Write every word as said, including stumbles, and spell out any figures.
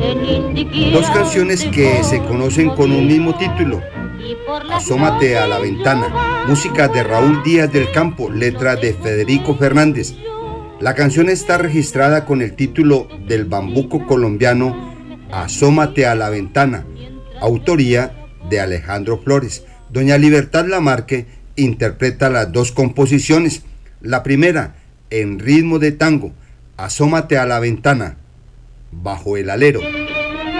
Dos canciones que se conocen con un mismo título: Asómate a la ventana, música de Raúl Díaz del Campo, letra de Federico Fernández. La canción está registrada con el título del bambuco colombiano Asómate a la ventana, autoría de Alejandro Flores. Doña Libertad Lamarque interpreta las dos composiciones. La primera, en ritmo de tango, Asómate a la ventana, bajo el alero.